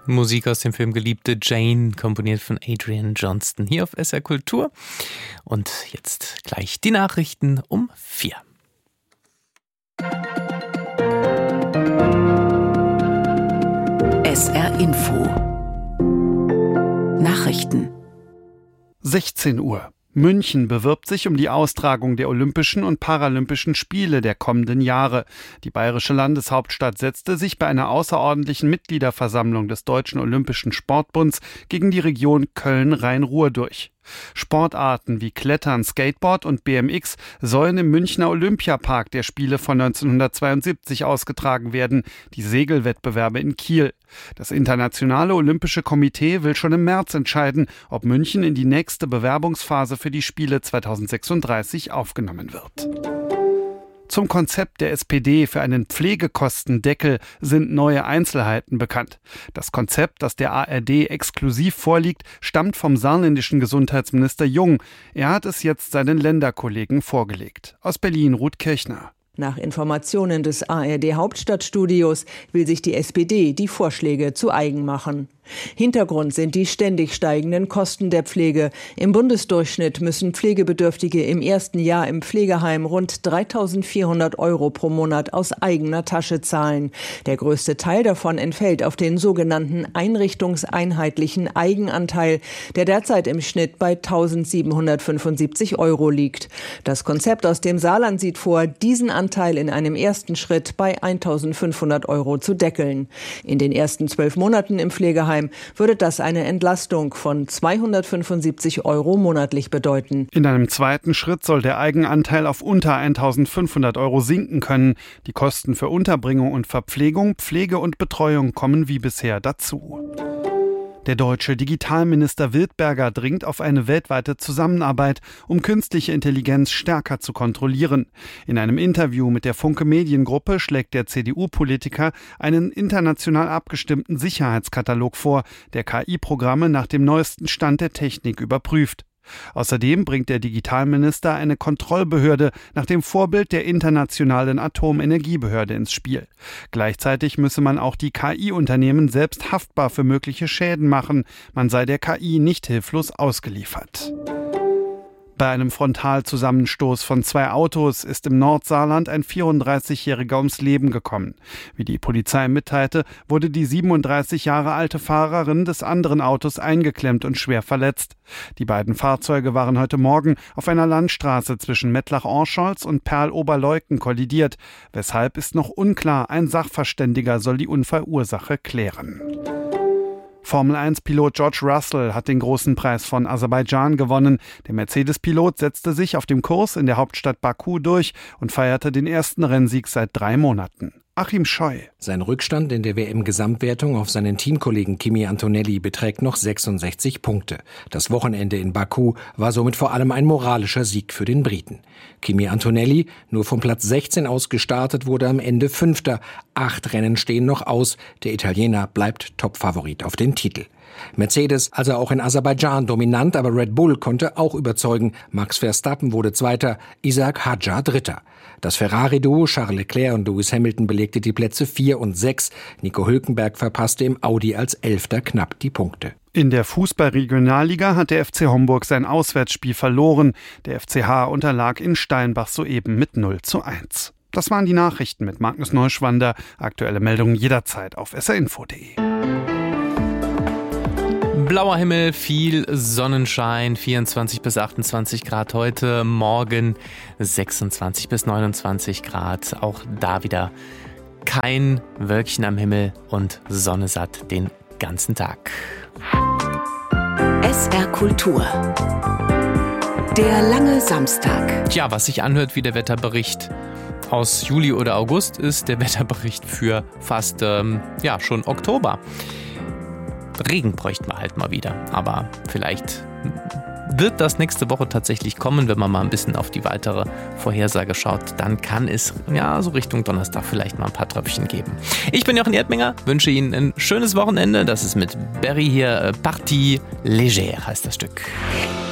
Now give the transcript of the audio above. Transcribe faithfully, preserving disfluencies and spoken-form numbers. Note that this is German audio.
Musik aus dem Film Geliebte Jane, komponiert von Adrian Johnston, hier auf S R Kultur. Und jetzt gleich die Nachrichten um vier. S R Info Nachrichten sechzehn Uhr. München bewirbt sich um die Austragung der Olympischen und Paralympischen Spiele der kommenden Jahre. Die bayerische Landeshauptstadt setzte sich bei einer außerordentlichen Mitgliederversammlung des Deutschen Olympischen Sportbunds gegen die Region Köln-Rhein-Ruhr durch. Sportarten wie Klettern, Skateboard und B M X sollen im Münchner Olympiapark der Spiele von neunzehnhundertzweiundsiebzig ausgetragen werden, die Segelwettbewerbe in Kiel. Das Internationale Olympische Komitee will schon im März entscheiden, ob München in die nächste Bewerbungsphase für die Spiele zweitausendsechsunddreißig aufgenommen wird. Zum Konzept der S P D für einen Pflegekostendeckel sind neue Einzelheiten bekannt. Das Konzept, das der A R D exklusiv vorliegt, stammt vom saarländischen Gesundheitsminister Jung. Er hat es jetzt seinen Länderkollegen vorgelegt. Aus Berlin Ruth Kirchner. Nach Informationen des A R D-Hauptstadtstudios will sich die S P D die Vorschläge zu eigen machen. Hintergrund sind die ständig steigenden Kosten der Pflege. Im Bundesdurchschnitt müssen Pflegebedürftige im ersten Jahr im Pflegeheim rund dreitausendvierhundert Euro pro Monat aus eigener Tasche zahlen. Der größte Teil davon entfällt auf den sogenannten einrichtungseinheitlichen Eigenanteil, der derzeit im Schnitt bei eintausendsiebenhundertfünfundsiebzig Euro liegt. Das Konzept aus dem Saarland sieht vor, diesen Anteil in einem ersten Schritt bei eintausendfünfhundert Euro zu deckeln. In den ersten zwölf Monaten im Pflegeheim würde das eine Entlastung von zweihundertfünfundsiebzig Euro monatlich bedeuten. In einem zweiten Schritt soll der Eigenanteil auf unter eintausendfünfhundert Euro sinken können. Die Kosten für Unterbringung und Verpflegung, Pflege und Betreuung kommen wie bisher dazu. Der deutsche Digitalminister Wildberger dringt auf eine weltweite Zusammenarbeit, um künstliche Intelligenz stärker zu kontrollieren. In einem Interview mit der Funke Mediengruppe schlägt der C D U-Politiker einen international abgestimmten Sicherheitskatalog vor, der K I-Programme nach dem neuesten Stand der Technik überprüft. Außerdem bringt der Digitalminister eine Kontrollbehörde nach dem Vorbild der Internationalen Atomenergiebehörde ins Spiel. Gleichzeitig müsse man auch die K I-Unternehmen selbst haftbar für mögliche Schäden machen. Man sei der K I nicht hilflos ausgeliefert. Bei einem Frontalzusammenstoß von zwei Autos ist im Nordsaarland ein vierunddreißigjähriger ums Leben gekommen. Wie die Polizei mitteilte, wurde die siebenunddreißig Jahre alte Fahrerin des anderen Autos eingeklemmt und schwer verletzt. Die beiden Fahrzeuge waren heute Morgen auf einer Landstraße zwischen Mettlach-Orscholz und Perl-Oberleuten kollidiert. Weshalb ist noch unklar, ein Sachverständiger soll die Unfallursache klären. Formel eins Pilot George Russell hat den großen Preis von Aserbaidschan gewonnen. Der Mercedes-Pilot setzte sich auf dem Kurs in der Hauptstadt Baku durch und feierte den ersten Rennsieg seit drei Monaten. Achim Scheu. Sein Rückstand in der W M-Gesamtwertung auf seinen Teamkollegen Kimi Antonelli beträgt noch sechsundsechzig Punkte. Das Wochenende in Baku war somit vor allem ein moralischer Sieg für den Briten. Kimi Antonelli, nur vom Platz sechzehn aus gestartet, wurde am Ende Fünfter. Acht Rennen stehen noch aus. Der Italiener bleibt Topfavorit auf den Titel. Mercedes, also auch in Aserbaidschan dominant, aber Red Bull konnte auch überzeugen. Max Verstappen wurde Zweiter, Isaac Hadjar Dritter. Das Ferrari-Duo Charles Leclerc und Lewis Hamilton belegte die Plätze vier und sechs. Nico Hülkenberg verpasste im Audi als Elfter knapp die Punkte. In der Fußball-Regionalliga hat der F C Homburg sein Auswärtsspiel verloren. Der F C H unterlag in Steinbach soeben mit null zu eins. Das waren die Nachrichten mit Magnus Neuschwander. Aktuelle Meldungen jederzeit auf s r info punkt d e. Blauer Himmel, viel Sonnenschein, vierundzwanzig bis achtundzwanzig Grad heute, morgen sechsundzwanzig bis neunundzwanzig Grad. Auch da wieder kein Wölkchen am Himmel und Sonne satt den ganzen Tag. S R Kultur. Der lange Samstag. Tja, was sich anhört wie der Wetterbericht aus Juli oder August, ist der Wetterbericht für fast, ähm, ja, schon Oktober. Regen bräuchten wir halt mal wieder, aber vielleicht wird das nächste Woche tatsächlich kommen, wenn man mal ein bisschen auf die weitere Vorhersage schaut, dann kann es ja so Richtung Donnerstag vielleicht mal ein paar Tröpfchen geben. Ich bin Jochen Erdminger, wünsche Ihnen ein schönes Wochenende, das ist mit Berry hier, Partie légère heißt das Stück.